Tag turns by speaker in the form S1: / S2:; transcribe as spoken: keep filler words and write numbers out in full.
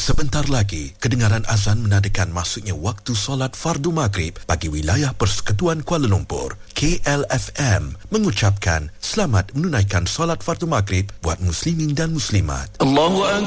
S1: Sebentar lagi, kedengaran azan menandakan masuknya waktu solat fardu maghrib bagi wilayah Persekutuan Kuala Lumpur. K L F M mengucapkan selamat menunaikan solat fardu maghrib buat muslimin dan muslimat.
S2: Allahu Akbar.